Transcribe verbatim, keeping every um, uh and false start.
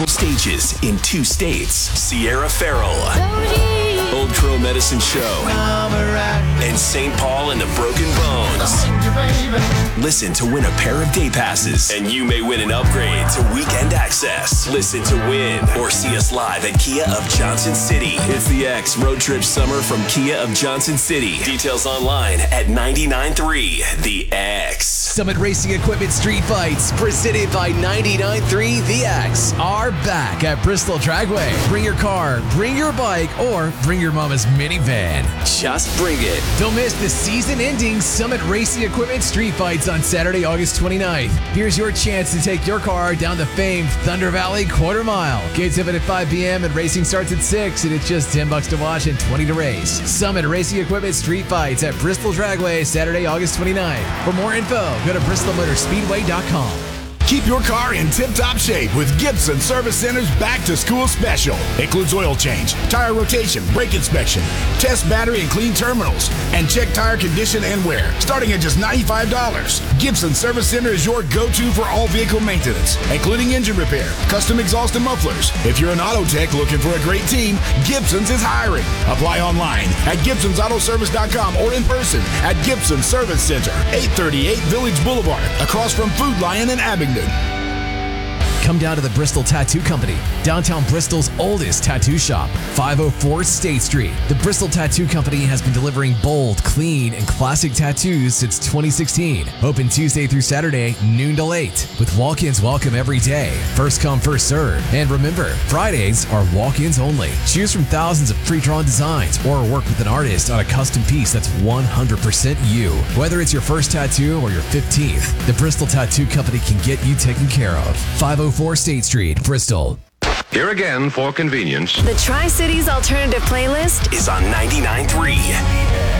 multiple stages in two states. Sierra Farrell, Old Crow Medicine Show, and Saint Paul and the Broken Bones. Listen to win a pair of day passes, and you may win an upgrade to weekend access. Listen to win or see us live at Kia of Johnson City. It's the X Road Trip Summer from Kia of Johnson City. Details online at ninety-nine three The X. Summit Racing Equipment Street Fights, presented by ninety-nine three The X, are back at Bristol Dragway. Bring your car, bring your bike, or bring your mama's minivan. Just bring it. Don't miss the season-ending Summit Racing Equipment Street Fights on Saturday, August twenty-ninth. Here's your chance to take your car down the famed Thunder Valley Quarter Mile. Gates open at five p.m. and racing starts at six, and it's just ten bucks to watch and twenty to race. Summit Racing Equipment Street Fights at Bristol Dragway, Saturday, August twenty-ninth. For more info, go to bristol motor speedway dot com. Keep your car in tip-top shape with Gibson Service Center's back-to-school special. Includes oil change, tire rotation, brake inspection, test battery and clean terminals, and check tire condition and wear, starting at just ninety-five dollars. Gibson Service Center is your go-to for all vehicle maintenance, including engine repair, custom exhaust and mufflers. If you're an auto tech looking for a great team, Gibson's is hiring. Apply online at gibsons auto service dot com or in person at Gibson Service Center, eight thirty-eight Village Boulevard, across from Food Lion in Abingdon. Come down to the Bristol Tattoo Company, downtown Bristol's oldest tattoo shop, five oh four State Street. The Bristol Tattoo Company has been delivering bold, clean, and classic tattoos since twenty sixteen. Open Tuesday through Saturday, noon to eight, with walk-ins welcome every day. First come, first serve. And remember, Fridays are walk-ins only. Choose from thousands of pre-drawn designs or work with an artist on a custom piece that's one hundred percent you. Whether it's your first tattoo or your fifteenth, the Bristol Tattoo Company can get you taken care of. five oh four State Street, Bristol. Here again, for convenience, The Tri-Cities Alternative Playlist Is on ninety-nine three